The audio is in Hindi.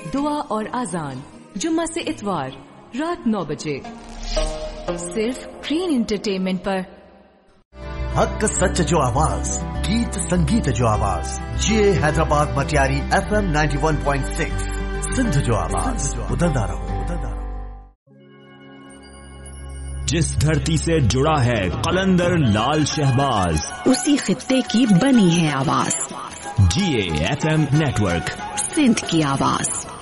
दुआ और आजान जुम्मा से इतवार रात 9 बजे सिर्फ ग्रीन एंटरटेनमेंट पर। हक सच जो आवाज, गीत संगीत जो आवाज, ये हैदराबाद मटियारी FM 91.6 सिंध जो आवाज। उदंदा रहो। जिस धरती से जुड़ा है कलंदर लाल शहबाज, उसी खित्ते की बनी है आवाज। GA FM नेटवर्क, सिंध की आवाज।